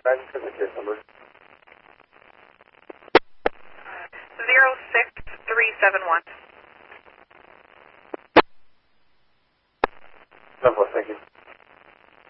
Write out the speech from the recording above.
Back to the case number. 06371. 10-4, thank you.